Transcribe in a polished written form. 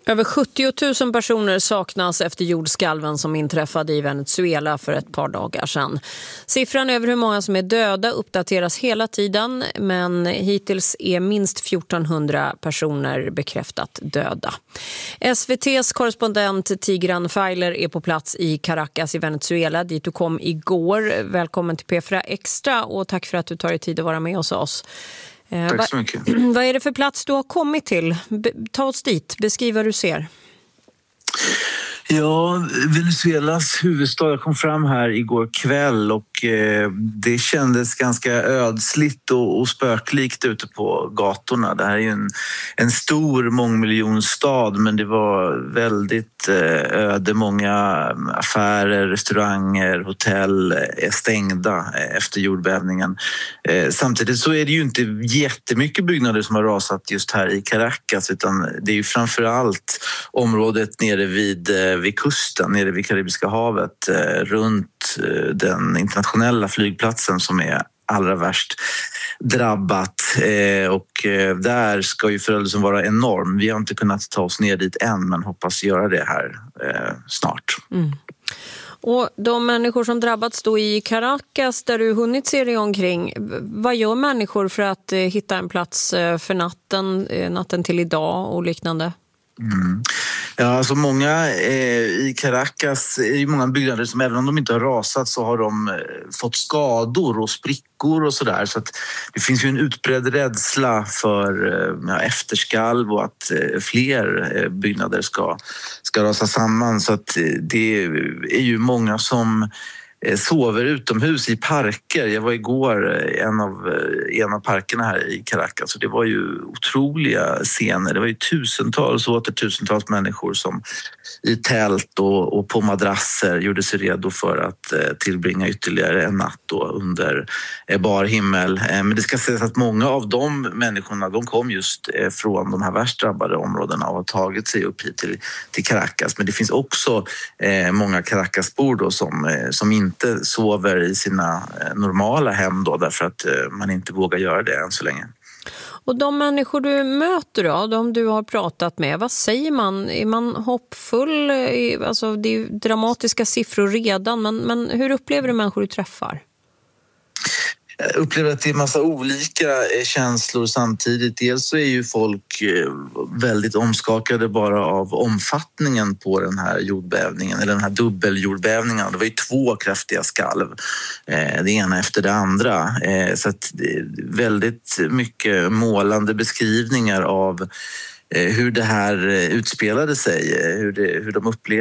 Över 70 000 personer saknas efter jordskalven som inträffade i Venezuela för ett par dagar sedan. Siffran över hur många som är döda uppdateras hela tiden, men hittills är minst 1400 personer bekräftat döda. SVT:s korrespondent Tigran Feiler är på plats i Caracas i Venezuela, dit du kom igår. Välkommen till P4 Extra och tack för att du tar dig tid att vara med hos oss. Tack så mycket. Vad är det för plats du har kommit till? Ta oss dit, beskriv vad du ser. Ja, Venezuelas huvudstad. Jag kom fram här igår kväll och det kändes ganska ödsligt och spöklikt ute på gatorna. Det här är ju en stor mångmiljonstad, men det var väldigt öde. Många affärer, restauranger, hotell är stängda efter jordbävningen. Samtidigt så är det ju inte jättemycket byggnader som har rasat just här i Caracas, utan det är ju framförallt området nere vid kusten, nere vid Karibiska havet, runt den internationella flygplatsen som är allra värst drabbat. Och där ska ju förödelsen vara enorm. Vi har inte kunnat ta oss ner dit än, men hoppas göra det här snart. Mm. Och de människor som drabbats då i Caracas, där du hunnit se dig omkring, vad gör människor för att hitta en plats för natten till idag och liknande? Mm. Ja, alltså många i Caracas är ju många byggnader som, även om de inte har rasat, så har de fått skador och sprickor och sådär. Så att det finns ju en utbredd rädsla för efterskalv och att fler byggnader ska rasa samman. Så att det är ju många som sover utomhus i parker. Jag var igår i en av parkerna här i Caracas, och det var ju otroliga scener. Det var ju tusentals och åter tusentals människor som i tält och på madrasser gjorde sig redo för att tillbringa ytterligare en natt då under bar himmel. Men det ska sägas att många av de människorna, de kom just från de här värst drabbade områdena och har tagit sig upp hit till Caracas. Men det finns också många Caracasbor då som inte sover i sina normala hem då, därför att man inte vågar göra det än så länge. Och de människor du möter då, de du har pratat med, vad säger man? Är man hoppfull? Alltså det är ju dramatiska siffror redan, men hur upplever du människor du träffar? Jag upplever att det är en massa olika känslor samtidigt. Dels så är ju folk väldigt omskakade bara av omfattningen på den här jordbävningen, eller den här dubbeljordbävningen. Det var ju 2 kraftiga skalv, det ena efter det andra. Så att det är väldigt mycket målande beskrivningar av hur det här utspelade sig, hur de upplevde